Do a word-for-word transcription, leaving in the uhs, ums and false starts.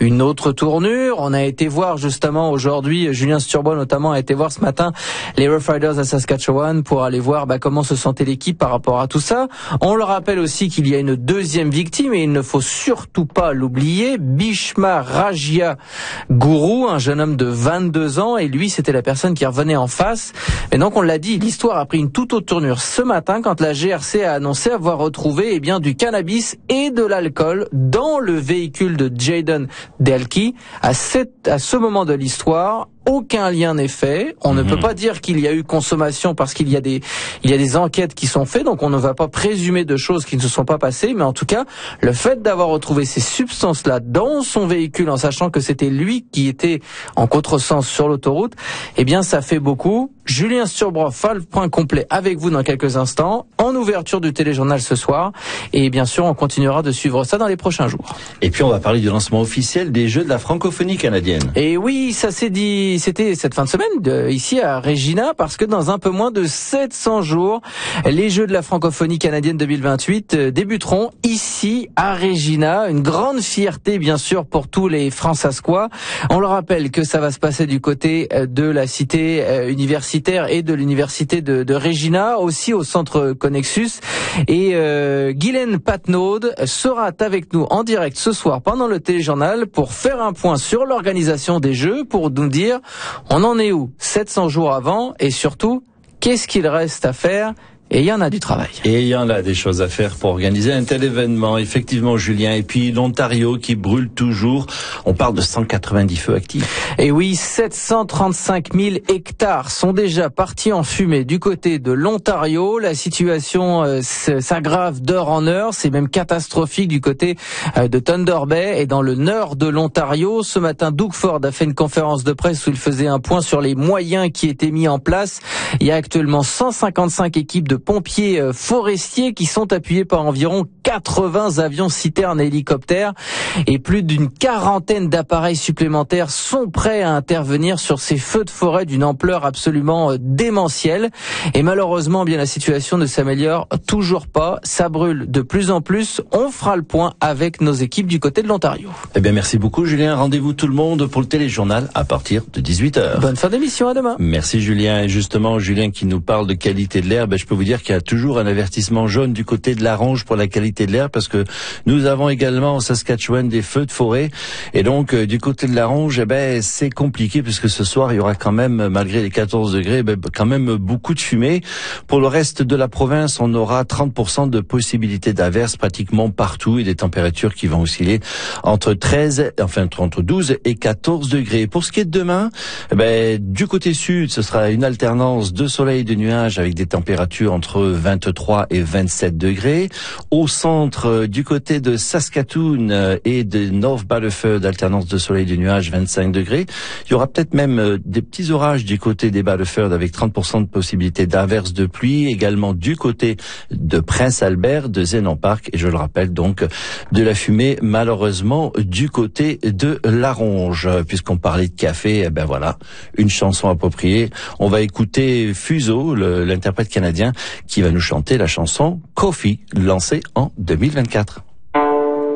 une autre tournure. On a été voir justement aujourd'hui, Julien Sturbois notamment a été voir ce matin les Rough Riders à Saskatchewan pour aller voir bah, comment se sentait l'équipe par rapport à tout ça. On le rappelle aussi qu'il y a une deuxième victime et il ne faut surtout pas l'oublier, Bhishma Rajya Guru, un jeune homme de vingt-deux ans, et lui c'était la personne qui revenait en face. Et donc on l'a dit, l'histoire a pris une toute autre tournure ce matin quand la G R C a annoncé avoir retrouvé eh bien du cannabis et de l'alcool dans le véhicule de Jayden Delki. À, cette, à ce moment de l'histoire, aucun lien n'est fait. On mmh. ne peut pas dire qu'il y a eu consommation parce qu'il y a des il y a des enquêtes qui sont faites, donc on ne va pas présumer de choses qui ne se sont pas passées. Mais en tout cas, le fait d'avoir retrouvé ces substances-là dans son véhicule, en sachant que c'était lui qui était en contresens sur l'autoroute, eh bien, ça fait beaucoup. Julien Sturbois fait le point complet avec vous dans quelques instants, en ouverture du téléjournal ce soir. Et bien sûr, on continuera de suivre ça dans les prochains jours. Et puis, on va parler du lancement officiel des Jeux de la francophonie canadienne. Et oui, ça s'est dit, c'était cette fin de semaine de, ici à Regina, parce que dans un peu moins de sept cents jours, les Jeux de la francophonie canadienne deux mille vingt-huit débuteront ici à Regina. Une grande fierté, bien sûr, pour tous les Fransaskois. On le rappelle que ça va se passer du côté de la cité universitaire et de l'université de, de Regina, aussi au centre Connexus. Et euh, Guylaine Patnaud sera avec nous en direct ce soir pendant le téléjournal pour faire un point sur l'organisation des Jeux, pour nous dire on en est où sept cents jours avant et surtout qu'est-ce qu'il reste à faire. Et il y en a du travail. Et il y en a des choses à faire pour organiser un tel événement, effectivement, Julien. Et puis l'Ontario qui brûle toujours. On parle de cent quatre-vingt-dix feux actifs. Et oui, sept cent trente-cinq mille hectares sont déjà partis en fumée du côté de l'Ontario. La situation euh, s'aggrave d'heure en heure. C'est même catastrophique du côté euh, de Thunder Bay et dans le nord de l'Ontario. Ce matin, Doug Ford a fait une conférence de presse où il faisait un point sur les moyens qui étaient mis en place. Il y a actuellement cent cinquante-cinq équipes de pompiers forestiers qui sont appuyés par environ quatre-vingts avions citernes et hélicoptères, et plus d'une quarantaine d'appareils supplémentaires sont prêts à intervenir sur ces feux de forêt d'une ampleur absolument démentielle. Et malheureusement, bien la situation ne s'améliore toujours pas. Ça brûle de plus en plus. On fera le point avec nos équipes du côté de l'Ontario. Eh bien, merci beaucoup, Julien. Rendez-vous tout le monde pour le téléjournal à partir de dix-huit heures. Bonne fin d'émission, à demain. Merci, Julien. Et justement, Julien qui nous parle de qualité de l'air, ben, je peux vous dire qu'il y a toujours un avertissement jaune du côté de la Ronge pour la qualité de l'air, parce que nous avons également en Saskatchewan des feux de forêt, et donc euh, du côté de la Ronge, eh ben c'est compliqué puisque ce soir il y aura quand même, malgré les quatorze degrés, ben, quand même beaucoup de fumée. Pour le reste de la province, on aura trente pour cent de possibilités d'averses pratiquement partout et des températures qui vont osciller entre treize, enfin entre douze et quatorze degrés. Pour ce qui est de demain, eh ben du côté sud, ce sera une alternance de soleil et de nuages avec des températures entre vingt-trois et vingt-sept degrés. Au centre, du côté de Saskatoon et de North Battleford, alternance de soleil et de nuages, vingt-cinq degrés. Il y aura peut-être même des petits orages du côté des Battleford avec trente pour cent de possibilités d'averses de pluie. Également du côté de Prince Albert, de Zennon Park. Et je le rappelle donc, de la fumée, malheureusement, du côté de la Ronge. Puisqu'on parlait de café, eh ben voilà, une chanson appropriée. On va écouter Fuso, l'interprète canadien, qui va nous chanter la chanson Coffee, lancée en deux mille vingt-quatre.